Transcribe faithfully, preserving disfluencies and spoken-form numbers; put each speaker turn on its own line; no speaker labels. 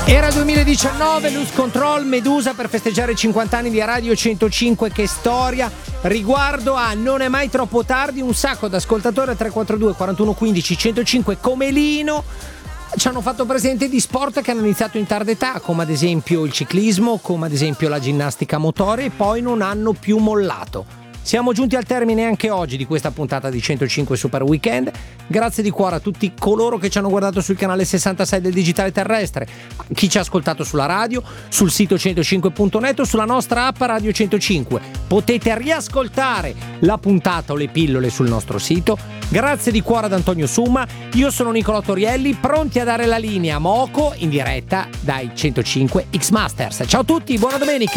Era duemiladiciannove, Lose Control, Medusa per festeggiare i cinquanta anni di Radio centocinque. Che storia! Riguardo a Non è mai troppo tardi, un sacco di ascoltatori a tre quattro due quarantuno quindici centocinque come Lino ci hanno fatto presente di sport che hanno iniziato in tarda età, come ad esempio il ciclismo, come ad esempio la ginnastica a motore, e poi non hanno più mollato. Siamo giunti al termine anche oggi di questa puntata di centocinque Super Weekend. Grazie di cuore a tutti coloro che ci hanno guardato sul canale sessantasei del digitale terrestre, chi ci ha ascoltato sulla radio, sul sito centocinque punto net o sulla nostra app Radio centocinque. Potete riascoltare la puntata o le pillole sul nostro sito. Grazie di cuore ad Antonio Summa. Io sono Nicolò Torielli, pronti a dare la linea a Moco in diretta dai centocinque X Masters. Ciao a tutti, buona domenica!